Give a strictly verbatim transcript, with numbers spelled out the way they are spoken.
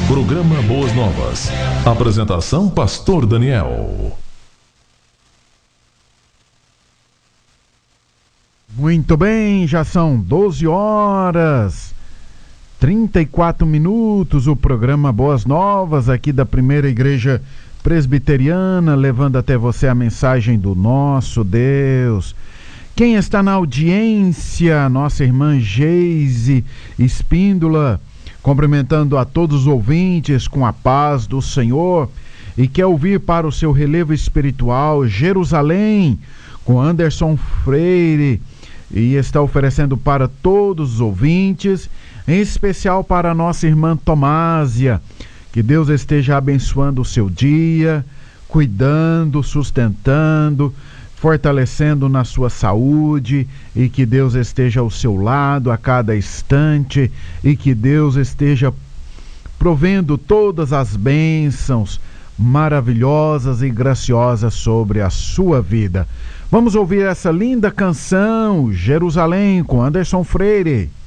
Programa Boas Novas. Apresentação Pastor Daniel. Muito bem, já são doze horas, trinta e quatro minutos, o programa Boas Novas aqui da Primeira Igreja Presbiteriana, levando até você a mensagem do nosso Deus. Quem está na audiência? Nossa irmã Geise Espíndola, cumprimentando a todos os ouvintes com a paz do Senhor, e quer ouvir para o seu relevo espiritual Jerusalém, com Anderson Freire, e está oferecendo para todos os ouvintes, em especial para a nossa irmã Tomásia. Que Deus esteja abençoando o seu dia, cuidando, sustentando, fortalecendo na sua saúde, e que Deus esteja ao seu lado a cada instante, e que Deus esteja provendo todas as bênçãos maravilhosas e graciosas sobre a sua vida. Vamos ouvir essa linda canção, Jerusalém, com Anderson Freire.